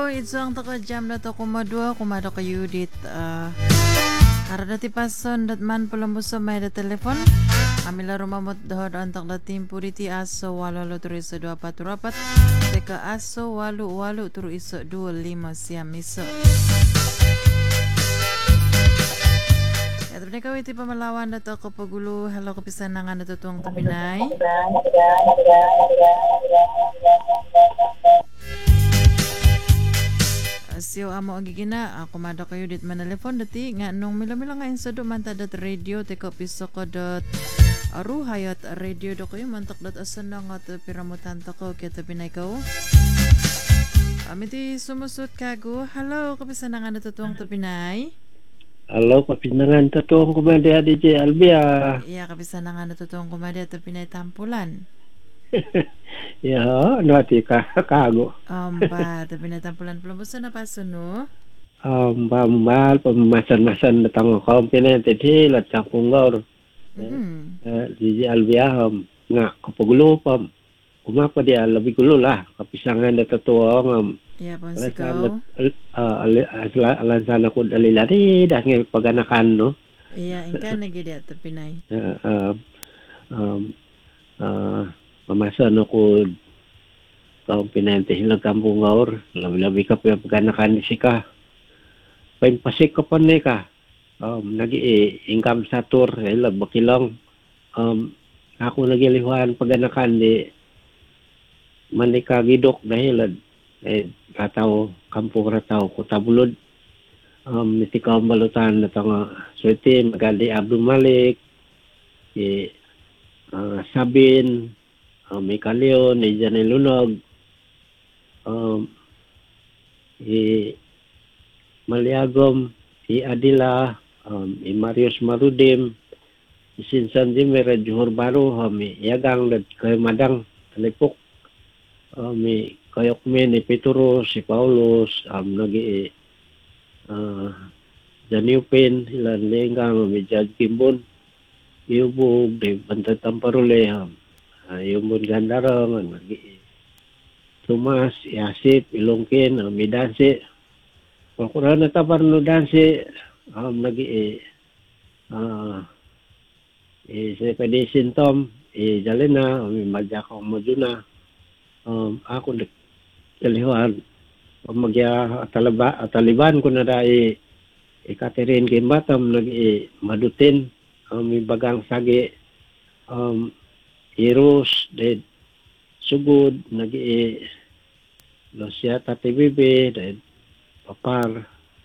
Itsang taka jam na to kumadua kumado kayo dit karada ti pason dat man pulambuso may da telepon amila rumamot dahod antak da timpo diti aso walo turu iso 2 4 teka aso walu turu iso 2 5 siam iso ya terus kau iti pamalawan da to kapagulo halo kapisanangan na tutuang tapinay siyo amo agigina ako mado kayo dit manelefon dati nga nung mila nga insado manta dat radio teko piso ko dot hayat radio do kayo mantak dot asan na nga piramutan to ko kita pinay ko amiti sumusut kago hello kapisan nga natutuang to pinay halo kapinangan tatuang kumadya DJ Albia iya kapisan nga natutuang kumadya to pinay tampulan ya, nanti kago. Pa, tapi natampulan pulubuso na paso, no? Pamal, pemasan-masan datang komponen tadi latang punggor. Di Albia nga kapagulo pam. Kumapa dia lebih gulo lah kapisangan na tatuang. Iya, pon sikaw. Alansan ako dalilari dahil paganakan, no? Iya, ingka nagidi at Pinay. Pamasan ako kaong pinente hilang kampung ngaur labi-labi ka paganakan ni sika paimpasik ka pa ni ka nagi income satur ilag bakilong ako nagilihuan paganakan di manika gidok dahil rataw kampung rataw ko tabulod niti kaong balutan na tanga swerte magandi Abdul Malik Sabin may Kaleo, ni Janay Lunog, Maliagom, Adila, Marius Marudim, Sinsan Jimera Johor Baru, Yagang, Kay Madang, Talipok, Kayok ni Peturo, si Paulus, nagi Janiupin, Ilan Lenggang, Jad Kimbun, Iubog, di Bantat Tamparule, yung Gandarong, Tumas, Yasip, Ilongkin, Midansi. Pagkurang na tabar no dansi, si Pwede Sintom, Jalina, Madyako Moduna, ako nagkalihuan, Taliban ko na dahil Catherine Kimbatam, Madutin, may bagang sagi, Iros, then Sugod, Lucia TVB, then Papar,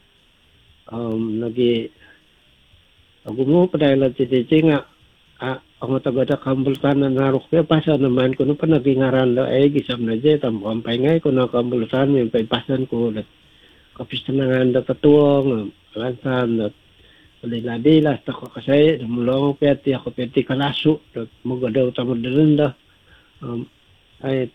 Agumo pa dahil at nga, ang tagada kambultan na narok kaya pasa naman ko pa nagingaran la gisam na jet, ang ngay ko na kambultan, may paipasan ko, kapistanangan na tatuong, lansan, Lila tako kasi mulong peti ako peti kalasu magadaw tamad din da ay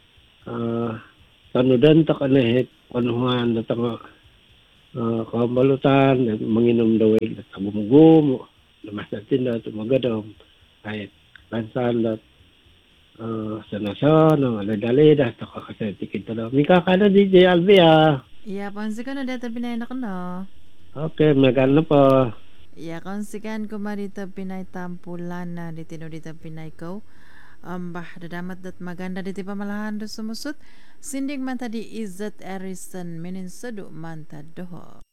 tanudan ta kanahit panuhan na tanga kambalutan manginom daw ay tabumugum namasatin da tumagadaw ay lansan da sanasa ng aladalida tako kasi tikit na mika kana DJ Albia iya pansi ko na data pinayanak no. Okay, maganda po. Ya, konsikan ko marita Pinay tampulan na ditino dita Pinay ko. Dadamat dat maganda diti pamalahan do sumusut. Sindig man tadi Izzat Arison mininsado man tadoho.